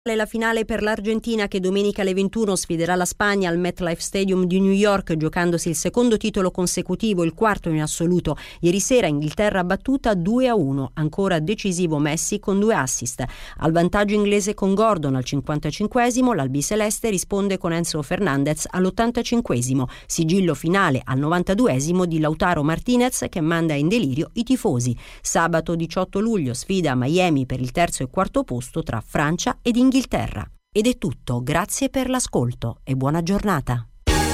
La finale per l'Argentina che domenica alle 21 sfiderà la Spagna al MetLife Stadium di New York, giocandosi il secondo titolo consecutivo, il quarto in assoluto. Ieri sera Inghilterra battuta 2-1, ancora decisivo Messi con 2 assist. Al vantaggio inglese con Gordon al 55esimo, l'albiceleste risponde con Enzo Fernandez all'85esimo. Sigillo finale al 92esimo di Lautaro Martinez che manda in delirio i tifosi. Sabato 18 luglio sfida a Miami per il terzo e quarto posto tra Francia ed Inghilterra. Ed è tutto, grazie per l'ascolto e buona giornata.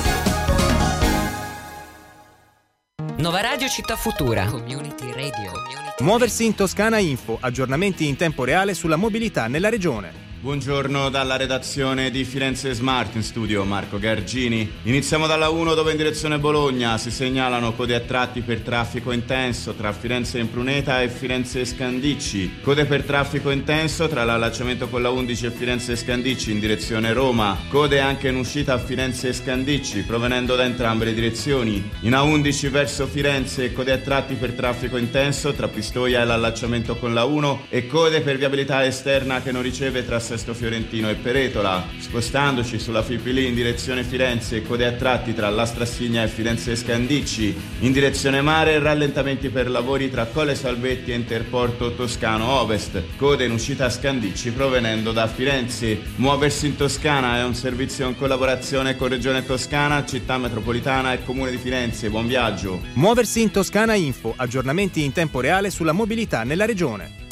Nova Radio Città Futura. Community Radio. Muoversi in Toscana Info, aggiornamenti in tempo reale sulla mobilità nella regione. Buongiorno dalla redazione di Firenze Smart, in studio Marco Gargini. Iniziamo dalla 1 dove in direzione Bologna si segnalano code a tratti per traffico intenso tra Firenze Impruneta e Firenze Scandicci. Code per traffico intenso tra l'allacciamento con la 11 e Firenze Scandicci in direzione Roma. Code anche in uscita a Firenze Scandicci provenendo da entrambe le direzioni. In A11 verso Firenze code a tratti per traffico intenso tra Pistoia e l'allacciamento con la 1 e code per viabilità esterna che non riceve tra Sesto Fiorentino e Peretola. Spostandoci sulla Fipili in direzione Firenze, code a tratti tra La Strassigna e Firenze Scandicci. In direzione mare, rallentamenti per lavori tra Colle Salvetti e Interporto Toscano Ovest. Code in uscita a Scandicci provenendo da Firenze. Muoversi in Toscana è un servizio in collaborazione con Regione Toscana, Città Metropolitana e Comune di Firenze. Buon viaggio. Muoversi in Toscana Info, aggiornamenti in tempo reale sulla mobilità nella regione.